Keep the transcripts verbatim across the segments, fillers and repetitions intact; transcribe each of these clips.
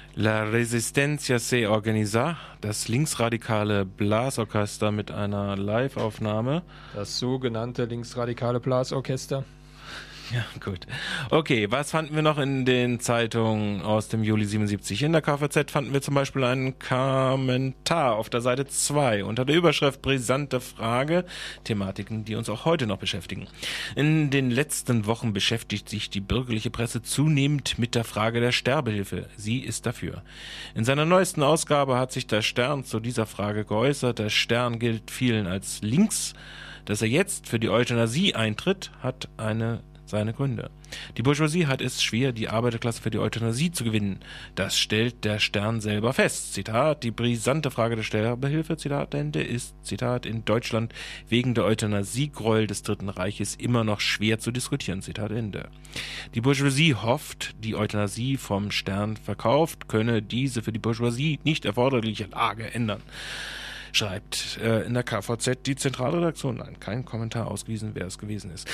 La Resistencia se organiza, das linksradikale Blasorchester mit einer Live-Aufnahme. Das sogenannte linksradikale Blasorchester. Ja, gut. Okay, was fanden wir noch in den Zeitungen aus dem Juli siebenundsiebzig? In der K V Z fanden wir zum Beispiel einen Kommentar auf der Seite zwei unter der Überschrift Brisante Frage, Thematiken, die uns auch heute noch beschäftigen. In den letzten Wochen beschäftigt sich die bürgerliche Presse zunehmend mit der Frage der Sterbehilfe. Sie ist dafür. In seiner neuesten Ausgabe hat sich der Stern zu dieser Frage geäußert. Der Stern gilt vielen als links. Dass er jetzt für die Euthanasie eintritt, hat eine seine Gründe. Die Bourgeoisie hat es schwer, die Arbeiterklasse für die Euthanasie zu gewinnen. Das stellt der Stern selber fest. Zitat, die brisante Frage der Sterbehilfe, Zitat Ende, ist, Zitat, in Deutschland wegen der Euthanasiegräuel des Dritten Reiches immer noch schwer zu diskutieren, Zitat Ende. Die Bourgeoisie hofft, die Euthanasie vom Stern verkauft, könne diese für die Bourgeoisie nicht erforderliche Lage ändern. Schreibt äh, in der K V Z die Zentralredaktion. Nein, kein Kommentar ausgewiesen, wer es gewesen ist.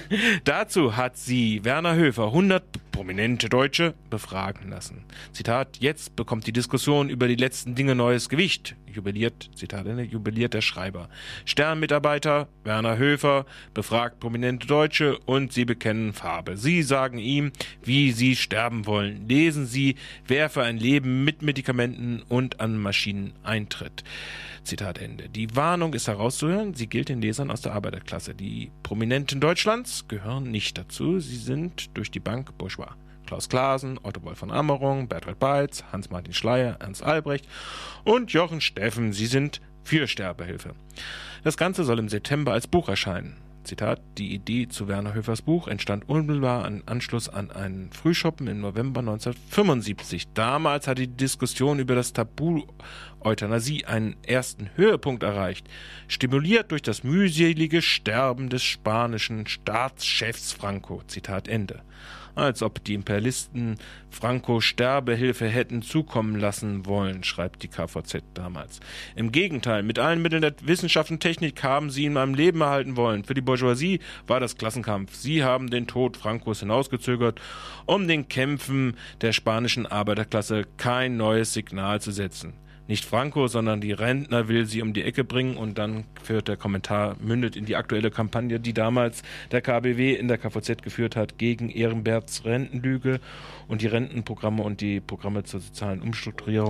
Dazu hat sie Werner Höfer hundert prominente Deutsche befragen lassen. Zitat, jetzt bekommt die Diskussion über die letzten Dinge neues Gewicht. Jubiliert, Zitat Ende, jubiliert der Schreiber. Sternmitarbeiter Werner Höfer befragt prominente Deutsche und sie bekennen Farbe. Sie sagen ihm, wie sie sterben wollen. Lesen Sie, wer für ein Leben mit Medikamenten und an Maschinen eintritt. Zitat Ende. Die Warnung ist herauszuhören, sie gilt den Lesern aus der Arbeiterklasse. Die Prominenten Deutschlands gehören nicht dazu, sie sind durch die Bank bourgeois. Klaus Klaasen, Otto Wolf von Ammerung, Bertolt Beitz, Hans-Martin Schleyer, Ernst Albrecht und Jochen Steffen, sie sind für Sterbehilfe. Das Ganze soll im September als Buch erscheinen. Zitat, die Idee zu Werner Höfers Buch entstand unmittelbar im Anschluss an einen Frühschoppen im November neunzehnhundertfünfundsiebzig. Damals hatte die Diskussion über das Tabu Euthanasie einen ersten Höhepunkt erreicht, stimuliert durch das mühselige Sterben des spanischen Staatschefs Franco. Zitat Ende. Als ob die Imperialisten Franco Sterbehilfe hätten zukommen lassen wollen, schreibt die K V Z damals. Im Gegenteil, mit allen Mitteln der Wissenschaft und Technik haben sie ihn am Leben erhalten wollen. Für die Bourgeoisie war das Klassenkampf. Sie haben den Tod Francos hinausgezögert, um den Kämpfen der spanischen Arbeiterklasse kein neues Signal zu setzen. Nicht Franco, sondern die Rentner will sie um die Ecke bringen und dann führt der Kommentar, mündet in die aktuelle Kampagne, die damals der K B W in der K V Z geführt hat gegen Ehrenberts Rentenlüge und die Rentenprogramme und die Programme zur sozialen Umstrukturierung.